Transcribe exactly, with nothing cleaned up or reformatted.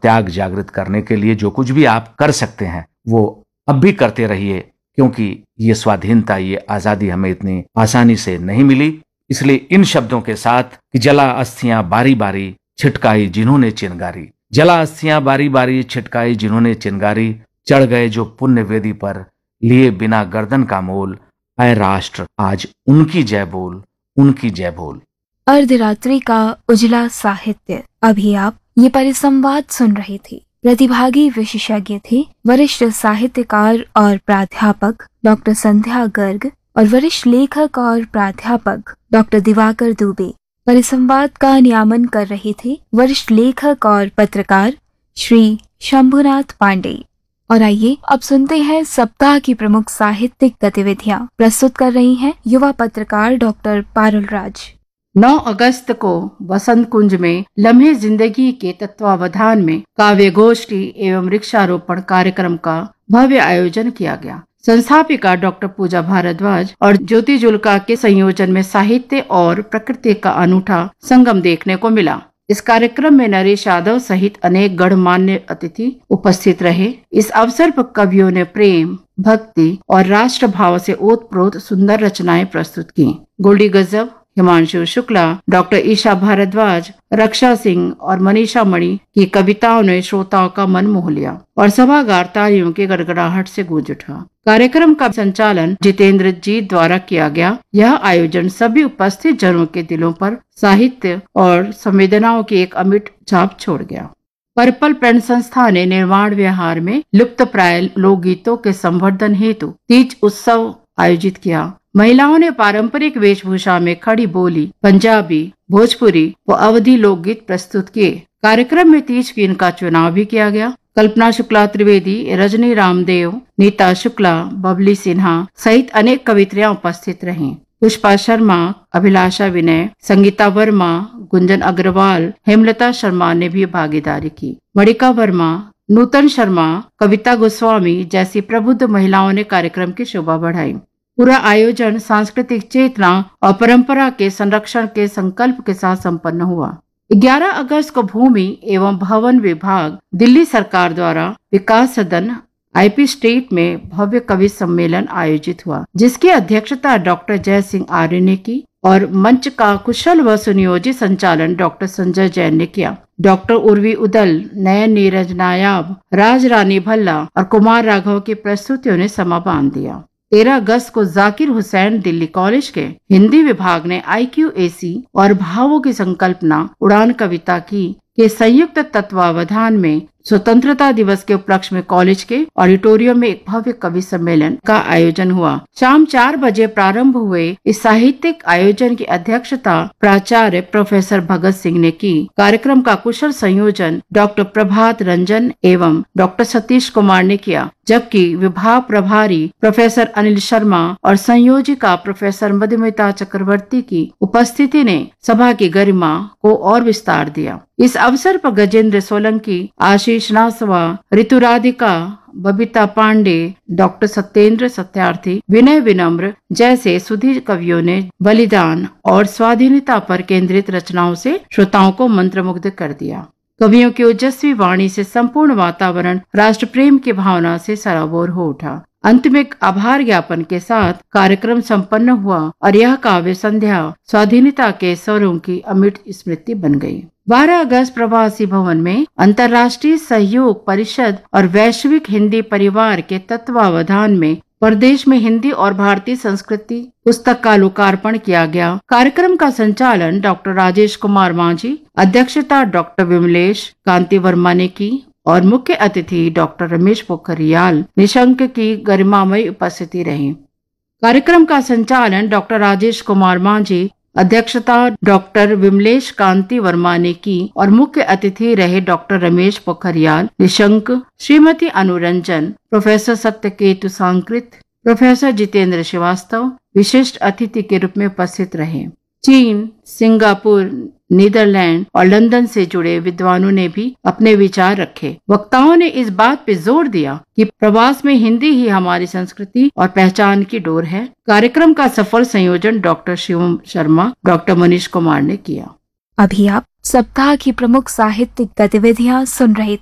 त्याग जागृत करने के लिए जो कुछ भी आप कर सकते हैं वो अब भी करते रहिए, क्योंकि ये स्वाधीनता, ये आजादी हमें इतनी आसानी से नहीं मिली। इसलिए इन शब्दों के साथ कि जला अस्थियां बारी बारी छिटकाई जिन्होंने चिनगारी, जला अस्थियां बारी बारी छिटकाई जिन्होंने चिनगारी, चढ़ गए जो पुण्य वेदी पर लिए बिना गर्दन का मोल, ऐ राष्ट्र आज उनकी जय बोल, उनकी जय बोल। अर्धरात्रि का उजला साहित्य। अभी आप ये परिसंवाद सुन रहे थे। प्रतिभागी विशेषज्ञ थे वरिष्ठ साहित्यकार और प्राध्यापक डॉक्टर संध्या गर्ग और वरिष्ठ लेखक और प्राध्यापक डॉक्टर दिवाकर दुबे। परिसंवाद का नियामन कर रहे थे वरिष्ठ लेखक और पत्रकार श्री शंभुनाथ पांडे। और आइए अब सुनते हैं सप्ताह की प्रमुख साहित्यिक गतिविधियां। प्रस्तुत कर रही हैं युवा पत्रकार डॉक्टर पारुल राज। नौ अगस्त को बसंत कुंज में लम्हे जिंदगी के तत्वावधान में काव्य गोष्ठी एवं वृक्षारोपण कार्यक्रम का भव्य आयोजन किया गया। संस्थापिका डॉक्टर पूजा भारद्वाज और ज्योति जुल्का के संयोजन में साहित्य और प्रकृति का अनूठा संगम देखने को मिला। इस कार्यक्रम में नरेश यादव सहित अनेक गणमान्य अतिथि उपस्थित रहे। इस अवसर पर कवियों ने प्रेम, भक्ति और राष्ट्र भाव से ओतप्रोत सुंदर रचनाएं प्रस्तुत की। गोल्डी गजब, हिमांशु शुक्ला, डॉक्टर ईशा भारद्वाज, रक्षा सिंह और मनीषा मणि की कविताओं ने श्रोताओं का मन मोह लिया और सभागार तालियों की गड़गड़ाहट से गूंज उठा। कार्यक्रम का संचालन जितेंद्र जी द्वारा किया गया। यह आयोजन सभी उपस्थित जनों के दिलों पर साहित्य और संवेदनाओं की एक अमिट छाप छोड़ गया। पर्पल पेन संस्था ने निर्माण विहार में लुप्त प्राय लोकगीतों के संवर्धन हेतु तीज उत्सव आयोजित किया। महिलाओं ने पारंपरिक वेशभूषा में खड़ी बोली, पंजाबी, भोजपुरी व अवधी लोकगीत प्रस्तुत किए। कार्यक्रम में तीज क्वीन का चुनाव भी किया गया। कल्पना शुक्ला त्रिवेदी, रजनी रामदेव, नीता शुक्ला, बबली सिन्हा सहित अनेक कवित्रियां उपस्थित रहीं। पुष्पा शर्मा, अभिलाषा विनय, संगीता वर्मा, गुंजन अग्रवाल, हेमलता शर्मा ने भी भागीदारी की। मणिका वर्मा, नूतन शर्मा, कविता गोस्वामी जैसी प्रबुद्ध महिलाओं ने कार्यक्रम की शोभा बढ़ाई। पूरा आयोजन सांस्कृतिक चेतना और परंपरा के संरक्षण के संकल्प के साथ संपन्न हुआ। ग्यारह अगस्त को भूमि एवं भवन विभाग, दिल्ली सरकार द्वारा विकास सदन आईपी स्ट्रीट में भव्य कवि सम्मेलन आयोजित हुआ, जिसकी अध्यक्षता डॉक्टर जय सिंह आर्य ने की और मंच का कुशल व सुनियोजित संचालन डॉक्टर संजय जैन ने किया। डॉक्टर उर्वी उदल, नयन नीरज नायाब, राज रानी भल्ला और कुमार राघव की प्रस्तुतियों ने समा बांध दिया। तेरह अगस्त को जाकिर हुसैन दिल्ली कॉलेज के हिंदी विभाग ने आई क्यू ए सी और भावों की संकल्पना उड़ान कविता की के संयुक्त तत्वावधान में स्वतंत्रता दिवस के उपलक्ष्य में कॉलेज के ऑडिटोरियम में एक भव्य कवि सम्मेलन का आयोजन हुआ। शाम चार बजे प्रारंभ हुए इस साहित्यिक आयोजन की अध्यक्षता प्राचार्य प्रोफेसर भगत सिंह ने की। कार्यक्रम का कुशल संयोजन डॉक्टर प्रभात रंजन एवं डॉक्टर सतीश कुमार ने किया, जबकि विभाग प्रभारी प्रोफेसर अनिल शर्मा और संयोजिका प्रोफेसर मधुमिता चक्रवर्ती की उपस्थिति ने सभा की गरिमा को और विस्तार दिया। इस अवसर पर गजेंद्र सोलंकी, आशीष नासवा, ऋतु राधिका, बबीता पांडे, डॉक्टर सत्येंद्र सत्यार्थी, विनय विनम्र जैसे सुधीर कवियों ने बलिदान और स्वाधीनता पर केंद्रित रचनाओं से श्रोताओं को मंत्रमुग्ध कर दिया। कवियों की ओजस्वी वाणी से संपूर्ण वातावरण राष्ट्र प्रेम की भावना से सराबोर हो उठा। अंत में आभार ज्ञापन के साथ कार्यक्रम संपन्न हुआ और यह काव्य संध्या स्वाधीनता के स्वरों की अमिट स्मृति बन गई। बारह अगस्त प्रवासी भवन में अंतर्राष्ट्रीय सहयोग परिषद और वैश्विक हिंदी परिवार के तत्वावधान में प्रदेश में हिंदी और भारतीय संस्कृति पुस्तक का लोकार्पण किया गया। कार्यक्रम का संचालन डॉक्टर राजेश कुमार मांझी, अध्यक्षता डॉक्टर विमलेश कांति वर्मा ने की और मुख्य अतिथि डॉक्टर रमेश पोखरियाल निशंक की गरिमामयी उपस्थिति रही। कार्यक्रम का संचालन डॉक्टर राजेश कुमार मांझी, अध्यक्षता डॉक्टर विमलेश कांति वर्मा ने की और मुख्य अतिथि रहे doctor Ramesh Pokhriyal Nishank, Shrimati Anuranjan, professor Satyaketu सांकृत, professor Jitendra Srivastava विशिष्ट अतिथि के रूप में उपस्थित रहे। चीन, सिंगापुर, नीदरलैंड और लंदन से जुड़े विद्वानों ने भी अपने विचार रखे। वक्ताओं ने इस बात पे जोर दिया कि प्रवास में हिंदी ही हमारी संस्कृति और पहचान की डोर है। कार्यक्रम का सफल संयोजन डॉक्टर शिवम शर्मा, डॉक्टर मनीष कुमार ने किया। अभी आप सप्ताह की प्रमुख साहित्यिक गतिविधियां सुन रहे थे।